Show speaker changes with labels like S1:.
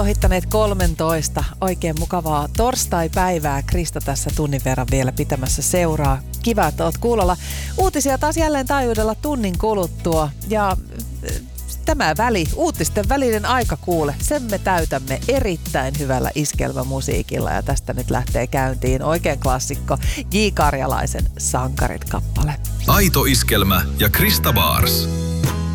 S1: Ohittaneet 13. Oikein mukavaa torstai-päivää. Krista tässä tunnin verran vielä pitämässä seuraa. Kiva, että oot kuulolla. Uutisia taas jälleen taajuudella tunnin kuluttua. Ja tämä uutisten välinen aika kuule, sen me täytämme erittäin hyvällä iskelmämusiikilla. Ja tästä nyt lähtee käyntiin oikein klassikko J. Karjalaisen Sankarit-kappale.
S2: Aito iskelmä ja Krista Bars.